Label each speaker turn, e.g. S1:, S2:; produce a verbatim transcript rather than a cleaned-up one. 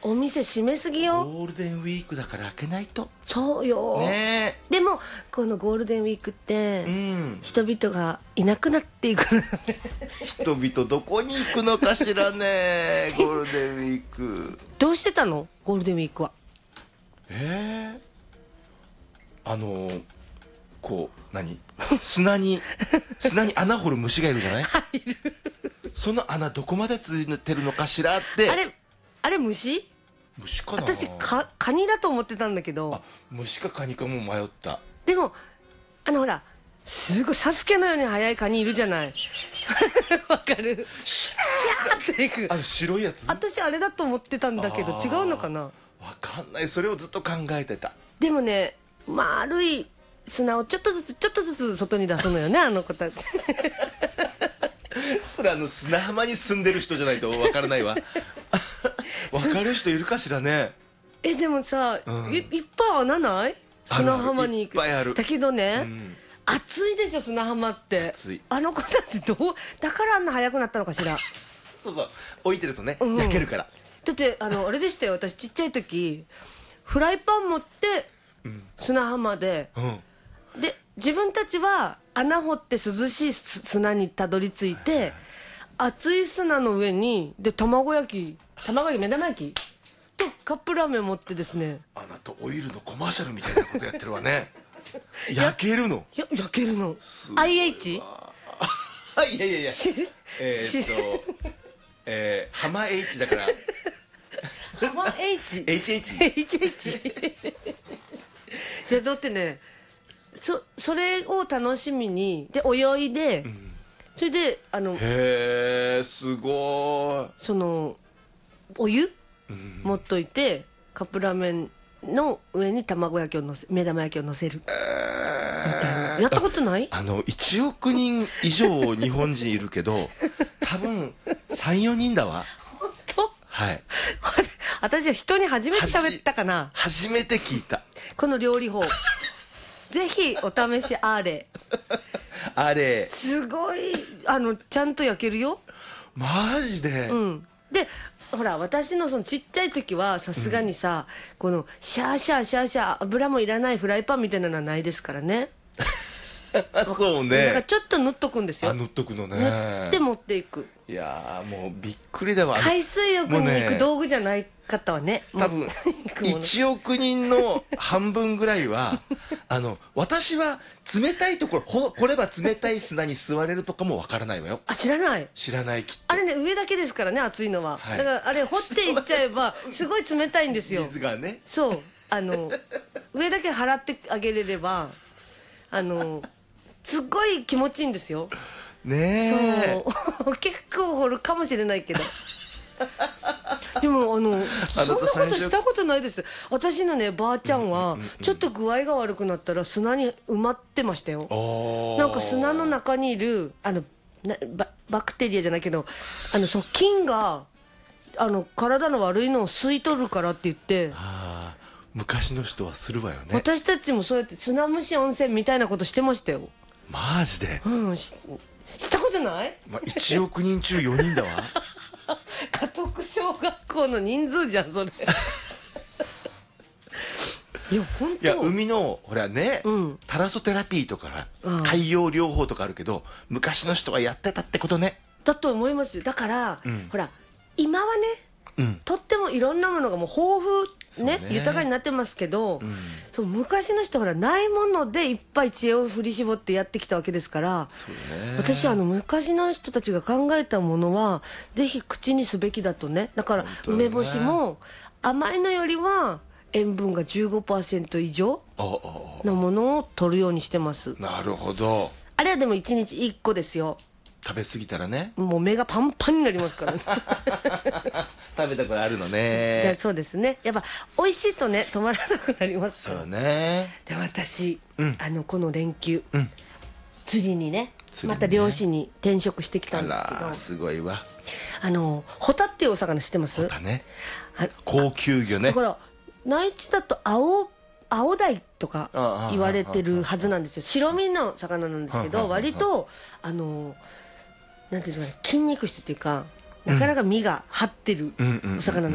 S1: お店閉めすぎよ。
S2: ゴールデンウィークだから開けないと。
S1: そうよ、
S2: ね
S1: でもこのゴールデンウィークって、
S2: うん、
S1: 人々がいなくなっていくのよね。
S2: 人々どこに行くのかしらねゴールデンウィーク。
S1: どうしてたのゴールデンウィークは。
S2: えー、あのー、こう何砂に砂に穴掘る虫がいるじゃないその穴どこまでついてるのかしらって。
S1: あれあれ虫？
S2: 虫かな。
S1: 私かカニだと思ってたんだけど。
S2: あ、虫かカニかも迷った。
S1: でもあのほらすごいサスケのように速いカニいるじゃないわかる。シャーっていく
S2: あの白いやつ。
S1: 私あれだと思ってたんだけど違うのかな。
S2: わかんない。それをずっと考えてた。
S1: でもね丸い砂をちょっとずつちょっとずつ外に出すのよねあの子たち
S2: それあの砂浜に住んでる人じゃないとわからないわわかる人いるかしらね。
S1: えでもさ、
S2: うん、
S1: い, いっぱい穴ない砂浜に行く。
S2: いっぱいある。
S1: だけどね、
S2: うん、
S1: 暑いでしょ砂浜って。
S2: 暑い。
S1: あの子たちどうだからあんな速くなったのかしら
S2: そうそう置いてるとね、
S1: うん、
S2: 焼けるから。
S1: だってあのあれでしたよ私ちっちゃい時フライパン持って砂浜で、うん、で自分たちは穴掘って涼しい砂にたどり着いて、はいはい、熱い砂の上にで卵焼き卵焼き目玉焼きとカップラーメン持ってですね。
S2: あなたオイルのコマーシャルみたいなことやってるわね焼けるの。
S1: や焼けるの アイエイチ？
S2: いやいやいやえー、っとえー、浜 H だから
S1: 浜 H？
S2: エイチエイチ？
S1: エイチエイチ でだってね そ, それを楽しみにで泳いで、うん、それであの
S2: へーすごい
S1: そのお湯、うん、持っといてカップラーメンの上に卵焼きをのせ目玉焼きをのせる、えー、みたいな。やったことない？
S2: あのいちおくにん以上日本人いるけど多分 さん,よ 人だわ。
S1: 本当？
S2: はい。
S1: 私は人に初めて喋ったかな。
S2: 初めて聞いた
S1: この料理法ぜひお試しあれ
S2: あれ
S1: すごいあのちゃんと焼けるよ
S2: マジで。
S1: うんでほら私のそのちっちゃい時はさすがにさ、うん、このシャーシャーシャーシャー油もいらないフライパンみたいなのはないですからね
S2: そうね。
S1: だからちょっと塗っとくんですよ。
S2: あ塗っとくのね。
S1: 塗って持っていく。
S2: いやもうびっくりだわ。
S1: 海水浴に行く道具じゃないかったわね。
S2: 多分いちおく人の半分ぐらいはあの私は冷たいところほ掘れば冷たい砂に座れるとかもわからないわよ。
S1: あ知らない。
S2: 知らないきっと。
S1: あれね上だけですからね熱いのは、はい、だからあれ掘っていっちゃえばすごい冷たいんですよ
S2: 水がね。
S1: そうあの上だけ払ってあげれればあのすっごい気持ちいいんですよ
S2: ねえ。
S1: そう結構掘るかもしれないけどでもあのそんなことしたことないです。私のねばあちゃんはちょっと具合が悪くなったら砂に埋まってましたよ。なんか砂の中にいるあのな バ, バクテリアじゃないけどあのそう菌があの体の悪いのを吸い取るからって言って、
S2: はあ、昔の人はするわよね。
S1: 私たちもそうやって砂蒸し温泉みたいなことしてましたよ。
S2: マジで。
S1: うんししたことない、
S2: まあ、いちおく人中よにんだわ
S1: 家督小学校の人数じゃんそれいや本当。
S2: いや海のほらね、うん、タラソテラピーとか海洋療法とかあるけど昔の人はやってたってことね。
S1: だと思いますよ。だから、うん、ほら今はね、うん、とってもいろんなものがもう豊富ね、ね豊かになってますけど、うん、そう昔の人ほらないものでいっぱい知恵を振り絞ってやってきたわけですから、そうね、私はあの昔の人たちが考えたものはぜひ口にすべきだとね。だから梅干しも甘いのよりは塩分が じゅうごパーセント 以上のものを取るようにしてます。
S2: なるほど。
S1: あれはでもいちにちいっこですよ。
S2: 食べ過ぎたらね
S1: もう目がパンパンになりますからね
S2: 食べたことあるのね。
S1: そうですね。やっぱ美味しいとね止まらなくなりますから。
S2: そうね。
S1: で私、うん、あのこの連休、うん、釣りに ね, ねまた漁師に転職してきたんですけど。
S2: あらすごいわ。
S1: あのホタっていうお魚知ってます？
S2: ホタね。高級魚ね。
S1: だから内地だと青青鯛とか言われてるはずなんですよ。白身の魚なんですけど割とあのなんていうんですかね筋肉質っていうかなかなか身が張ってるお魚なんです。